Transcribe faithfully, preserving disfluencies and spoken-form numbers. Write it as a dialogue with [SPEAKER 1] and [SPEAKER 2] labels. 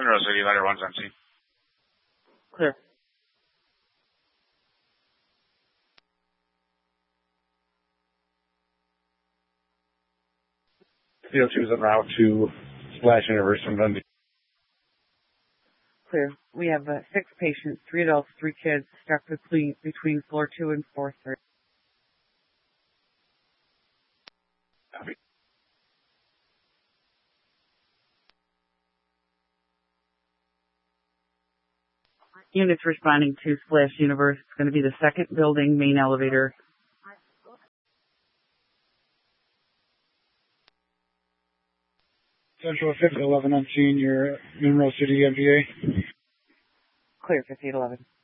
[SPEAKER 1] Monroe City, ladder one's on scene.
[SPEAKER 2] Clear.
[SPEAKER 3] C O two is en route to Splash Universe from Dundee.
[SPEAKER 2] Clear. We have uh, six patients, three adults, three kids, stuck between, between floor two and floor three.
[SPEAKER 3] Copy.
[SPEAKER 2] Units responding to Splash Universe. It's going to be the second building, main elevator.
[SPEAKER 3] Central fifty eleven on scene, your Monroe City M P A.
[SPEAKER 2] Clear, fifty-eight eleven.